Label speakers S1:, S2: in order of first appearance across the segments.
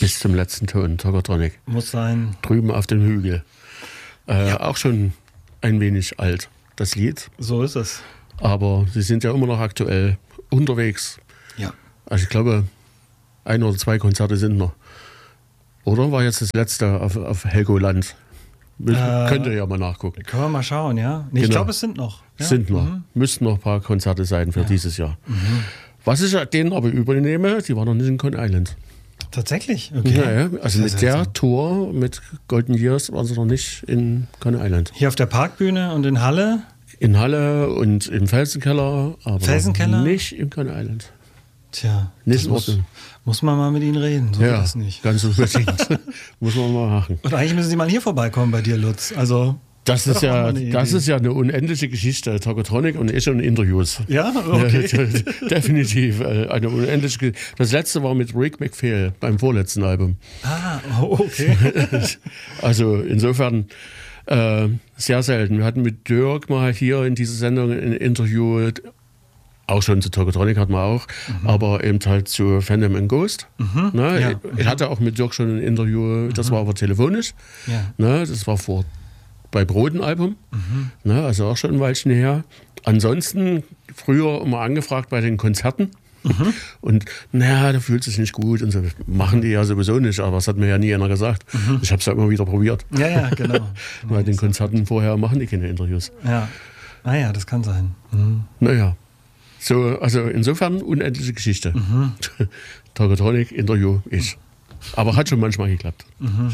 S1: Bis zum letzten Ton, Tokotronic.
S2: Muss sein.
S1: Drüben auf dem Hügel. Auch schon ein wenig alt, das Lied.
S2: So ist es.
S1: Aber sie sind ja immer noch aktuell unterwegs.
S2: Ja.
S1: Also ich glaube, 1 oder 2 Konzerte sind noch. Oder war jetzt das letzte auf Helgoland? Könnt ihr ja mal nachgucken.
S2: Können wir mal schauen, ja? Nee, ich glaube, es sind noch. Ja?
S1: Sind noch. Müssten noch ein paar Konzerte sein für dieses Jahr. Was ich denen aber übernehme, die waren noch nicht in Coney Island.
S2: Tatsächlich? Okay.
S1: Naja, also mit der Tour, mit Golden Years, waren sie noch nicht in Coney Island.
S2: Hier auf der Parkbühne und in Halle?
S1: In Halle und im Felsenkeller, aber nicht in Coney Island.
S2: Tja,
S1: nicht in Ordnung.
S2: Muss man mal mit ihnen reden, so
S1: ja,
S2: das nicht.
S1: Ganz unbedingt. Muss man mal machen.
S2: Und eigentlich müssen sie mal hier vorbeikommen bei dir, Lutz. Also
S1: das ist ja eine unendliche Geschichte. Tokotronic und ich und Interviews.
S2: Ja, okay.
S1: Definitiv eine unendliche Geschichte. Das letzte war mit Rick McPhail beim vorletzten Album.
S2: Ah, okay.
S1: Also insofern sehr selten. Wir hatten mit Dirk mal hier in dieser Sendung ein Interview. Auch schon zu Tokotronic hatten wir auch, aber eben halt zu Phantom and Ghost. Ne?
S2: Ja.
S1: Ich hatte auch mit Dirk schon ein Interview, das war aber telefonisch.
S2: Ja.
S1: Ne? Das war bei Broden-Album, ne? Also auch schon ein Weilchen her. Ansonsten früher immer angefragt bei den Konzerten. Und da fühlt es sich nicht gut und so. Machen die ja sowieso nicht, aber das hat mir ja nie einer gesagt. Ich habe es ja immer wieder probiert.
S2: Ja, genau.
S1: Bei den Konzerten vorher machen die keine Interviews.
S2: Ja, naja, das kann sein.
S1: Naja. So, also insofern unendliche Geschichte. Tokotronic, Interview, ich. Aber hat schon manchmal geklappt.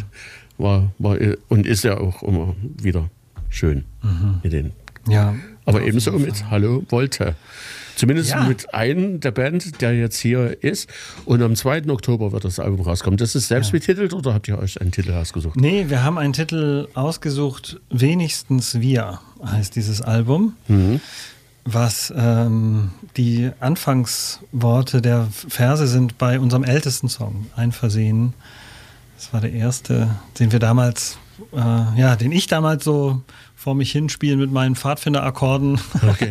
S1: War und ist ja auch immer wieder schön mit denen.
S2: Ja.
S1: Aber ebenso mit Hallo Volte. Zumindest mit einem der Band, der jetzt hier ist. Und am 2. Oktober wird das Album rauskommen. Das ist selbst betitelt oder habt ihr euch einen Titel ausgesucht?
S2: Nee, wir haben einen Titel ausgesucht. Wenigstens wir heißt dieses Album. Was die Anfangsworte der Verse sind bei unserem ältesten Song, Einversehen. Das war der erste, den wir damals, den ich damals so vor mich hinspielen mit meinen Pfadfinder-Akkorden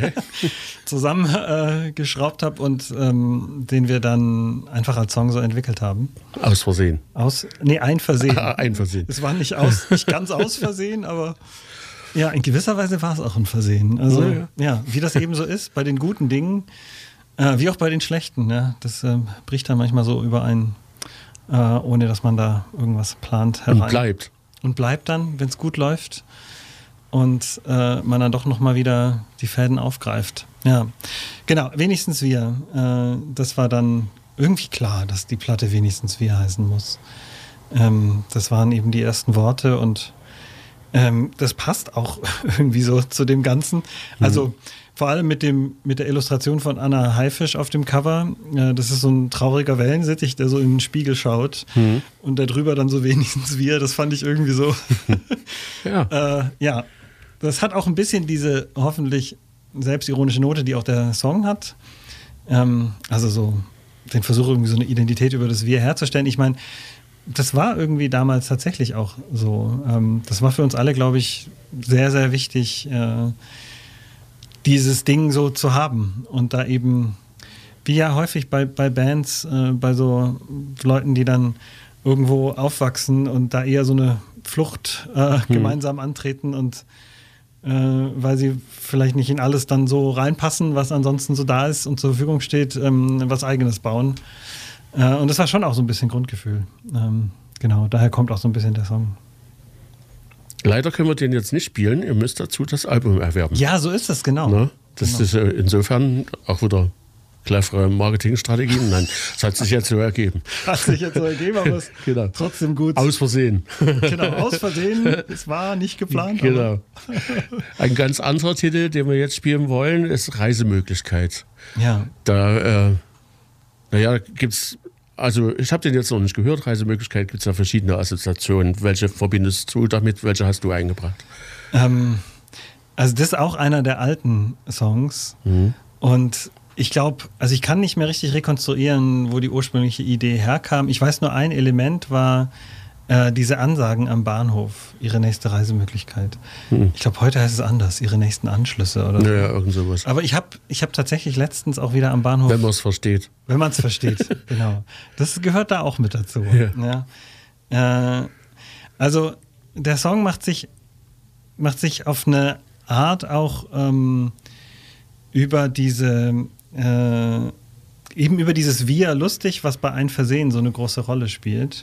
S2: zusammen geschraubt habe und den wir dann einfach als Song so entwickelt haben.
S1: Aus Versehen.
S2: Ein Versehen.
S1: Ein Versehen.
S2: Es war nicht ganz aus Versehen, aber ja, in gewisser Weise war es auch ein Versehen. Also ja, wie das eben so ist, bei den guten Dingen, wie auch bei den schlechten. Ja, das bricht dann manchmal so überein, ohne dass man da irgendwas plant herein. Und bleibt dann, wenn es gut läuft und man dann doch nochmal wieder die Fäden aufgreift. Ja, genau, wenigstens wir. Das war dann irgendwie klar, dass die Platte wenigstens wir heißen muss. Das waren eben die ersten Worte und das passt auch irgendwie so zu dem Ganzen. Also vor allem mit der Illustration von Anna Haifisch auf dem Cover. Das ist so ein trauriger Wellensittich, der so in den Spiegel schaut und darüber dann so wenigstens wir. Das fand ich irgendwie so. Das hat auch ein bisschen diese hoffentlich selbstironische Note, die auch der Song hat. Also so den Versuch, irgendwie so eine Identität über das Wir herzustellen. Ich meine, das war irgendwie damals tatsächlich auch so. Das war für uns alle, glaube ich, sehr, sehr wichtig, dieses Ding so zu haben. Und da eben, wie ja häufig bei Bands, bei so Leuten, die dann irgendwo aufwachsen und da eher so eine Flucht gemeinsam antreten und weil sie vielleicht nicht in alles dann so reinpassen, was ansonsten so da ist und zur Verfügung steht, was Eigenes bauen. Und das war schon auch so ein bisschen Grundgefühl. Genau, daher kommt auch so ein bisschen der Song.
S1: Leider können wir den jetzt nicht spielen. Ihr müsst dazu das Album erwerben.
S2: Ja, so ist es, genau.
S1: Ne? Das ist insofern auch wieder clevere Marketingstrategien. Nein, das hat sich jetzt so ergeben.
S2: Hat sich jetzt so ergeben, aber es ist trotzdem gut.
S1: Aus Versehen.
S2: Genau, aus Versehen. Es war nicht geplant.
S1: Genau. Ein ganz anderer Titel, den wir jetzt spielen wollen, ist Reisemöglichkeit.
S2: Ja.
S1: Da gibt's, also ich habe den jetzt noch nicht gehört, Reisemöglichkeit, gibt es ja verschiedene Assoziationen. Welche verbindest du damit, welche hast du eingebracht?
S2: Also das ist auch einer der alten Songs und ich glaube, also ich kann nicht mehr richtig rekonstruieren, wo die ursprüngliche Idee herkam. Ich weiß nur, ein Element war diese Ansagen am Bahnhof, ihre nächste Reisemöglichkeit. Ich glaube, heute heißt es anders, ihre nächsten Anschlüsse oder so.
S1: Ja, irgend sowas.
S2: Aber ich hab tatsächlich letztens auch wieder am Bahnhof...
S1: Wenn man es versteht.
S2: Wenn man es versteht, genau. Das gehört da auch mit dazu. Ja. Also der Song macht sich auf eine Art auch über dieses Wir lustig, was bei Ein Versehen so eine große Rolle spielt.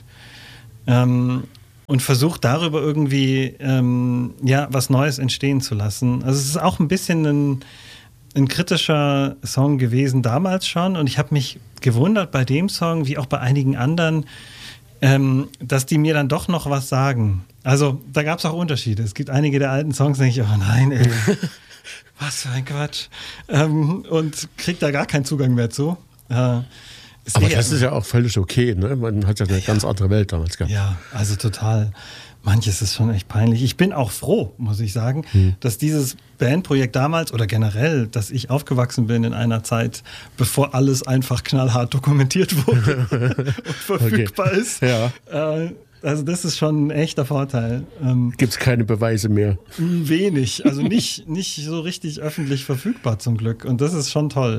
S2: Und versucht darüber irgendwie was Neues entstehen zu lassen. Also es ist auch ein bisschen ein kritischer Song gewesen damals schon, und ich habe mich gewundert bei dem Song, wie auch bei einigen anderen, dass die mir dann doch noch was sagen. Also da gab es auch Unterschiede. Es gibt einige der alten Songs, da denke ich, oh nein, ey, was für ein Quatsch. Und kriegt da gar keinen Zugang mehr zu.
S1: Aber das ist ja auch völlig okay, ne? Man hat ja eine ganz andere Welt damals gehabt.
S2: Ja, also total. Manches ist schon echt peinlich. Ich bin auch froh, muss ich sagen, dass dieses Bandprojekt damals oder generell, dass ich aufgewachsen bin in einer Zeit, bevor alles einfach knallhart dokumentiert wurde und verfügbar ist.
S1: Ja.
S2: Also das ist schon ein echter Vorteil.
S1: Gibt es keine Beweise mehr?
S2: Wenig, also nicht so richtig öffentlich verfügbar zum Glück, und das ist schon toll.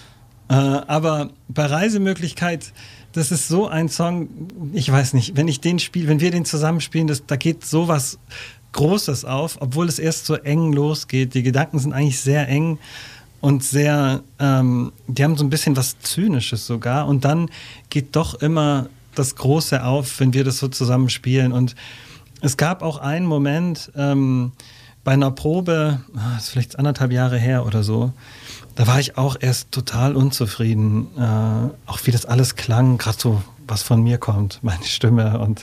S2: Aber bei Reisemöglichkeit, das ist so ein Song, ich weiß nicht, wenn wir den zusammenspielen, da geht sowas Großes auf, obwohl es erst so eng losgeht. Die Gedanken sind eigentlich sehr eng und sehr, die haben so ein bisschen was Zynisches sogar, und dann geht doch immer das Große auf, wenn wir das so zusammenspielen. Und es gab auch einen Moment bei einer Probe, das ist vielleicht 1,5 Jahre her oder so, da war ich auch erst total unzufrieden, auch wie das alles klang, gerade so, was von mir kommt, meine Stimme und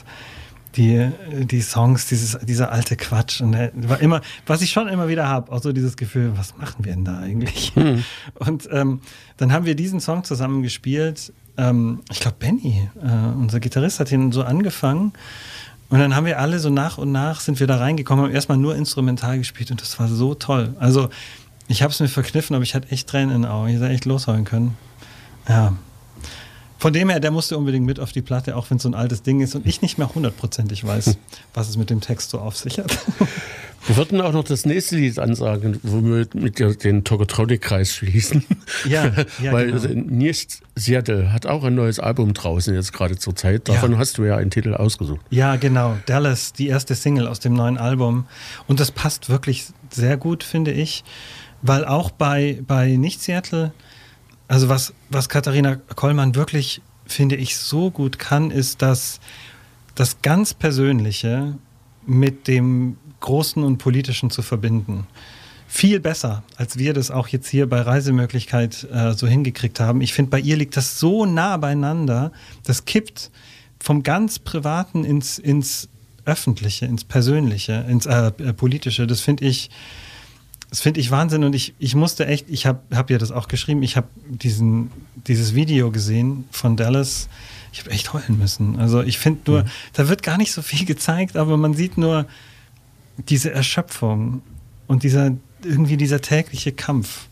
S2: die Songs, dieser alte Quatsch. Und war immer, was ich schon immer wieder habe, auch so dieses Gefühl, was machen wir denn da eigentlich? Und dann haben wir diesen Song zusammen gespielt. Ich glaube, Benny, unser Gitarrist, hat ihn so angefangen. Und dann haben wir alle so nach und nach sind wir da reingekommen, haben erstmal nur instrumental gespielt, und das war so toll. Also ich habe es mir verkniffen, aber ich hatte echt Tränen in den Augen. Ich hätte echt losheulen können. Ja. Von dem her, der musste unbedingt mit auf die Platte, auch wenn es so ein altes Ding ist und ich nicht mehr 100%ig weiß, was es mit dem Text so auf sich hat.
S1: Wir würden auch noch das nächste Lied ansagen, wo wir mit den Tokotronic-Kreis schließen.
S2: Ja,
S1: weil
S2: genau.
S1: Nils Seattle hat auch ein neues Album draußen jetzt gerade zur Zeit. Davon hast du ja einen Titel ausgesucht.
S2: Ja, genau. Dallas, die erste Single aus dem neuen Album. Und das passt wirklich sehr gut, finde ich. Weil auch bei Nicht Seattle, also was Katharina Kollmann wirklich, finde ich, so gut kann, ist das ganz Persönliche mit dem Großen und Politischen zu verbinden. Viel besser, als wir das auch jetzt hier bei Reisemöglichkeit so hingekriegt haben. Ich finde, bei ihr liegt das so nah beieinander, das kippt vom ganz Privaten ins Öffentliche, ins Persönliche, ins Politische. Das finde ich Wahnsinn, und ich musste echt, ich hab ja das auch geschrieben, ich habe dieses Video gesehen von Dallas, ich habe echt heulen müssen. Also ich finde nur, da wird gar nicht so viel gezeigt, aber man sieht nur diese Erschöpfung und dieser tägliche Kampf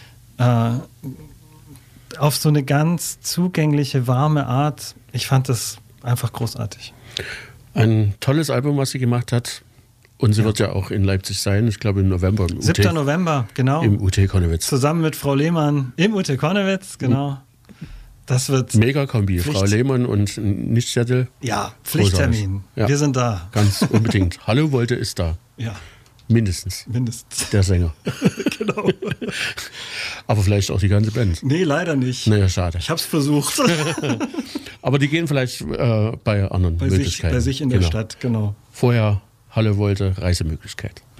S2: auf so eine ganz zugängliche, warme Art. Ich fand das einfach großartig.
S1: Ein tolles Album, was sie gemacht hat. Und sie wird ja auch in Leipzig sein, ich glaube im November. Im
S2: 7. November, genau.
S1: Im UT Konnewitz.
S2: Zusammen mit Frau Lehmann im UT Konnewitz, genau. Das wird
S1: Mega-Kombi, Frau Lehmann und Nicht Seattle.
S2: Ja, Pflichttermin. Ja. Wir sind da.
S1: Ganz unbedingt. Hallo Wolte ist da.
S2: Ja.
S1: Mindestens. Der Sänger.
S2: Genau.
S1: Aber vielleicht auch die ganze Band.
S2: Nee, leider nicht.
S1: Naja, schade.
S2: Ich hab's versucht.
S1: Aber die gehen vielleicht bei anderen Möglichkeiten.
S2: Bei sich in der Stadt, genau.
S1: Vorher Hallo Wolte, Reisemöglichkeit.